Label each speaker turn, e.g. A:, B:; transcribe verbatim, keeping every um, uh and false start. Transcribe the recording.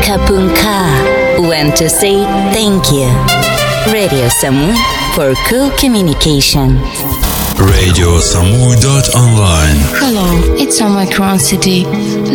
A: Kapunka. When to say thank you. Radio Samui for cool communication.
B: radio samui dot online.
C: Hello, it's Omicron City.